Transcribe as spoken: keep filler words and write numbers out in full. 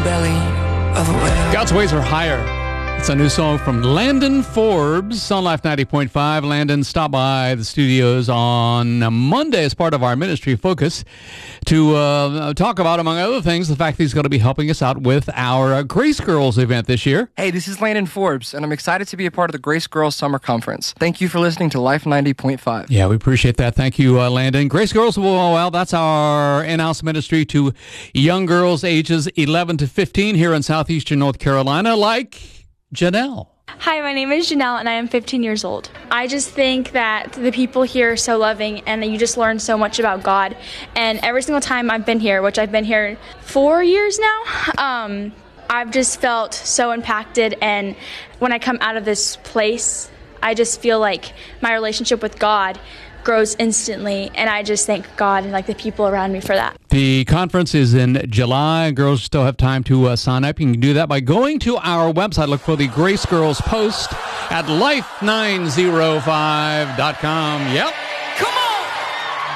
belly of a whale. God's ways are higher. It's a new song from Landon Forbes on Life ninety point five. Landon stopped by the studios on Monday as part of our ministry focus to uh, talk about, among other things, the fact that he's going to be helping us out with our uh, Grace Girls event this year. Hey, this is Landon Forbes, and I'm excited to be a part of the Grace Girls Summer Conference. Thank you for listening to Life ninety point five. Yeah, we appreciate that. Thank you, uh, Landon. Grace Girls, well, well, that's our in-house ministry to young girls ages eleven to fifteen here in southeastern North Carolina, like Janelle. Hi, my name is Janelle, and I am fifteen years old. I just think that the people here are so loving, and that you just learn so much about God. And every single time I've been here, which I've been here four years now, um, I've just felt so impacted. And when I come out of this place, I just feel like my relationship with God grows instantly, and I just thank God and like the people around me for that. The conference is in July. Girls still have time to uh, sign up. You can do that by going to our website. Look for the Grace Girls post at life nine oh five dot com. Yep. Come on!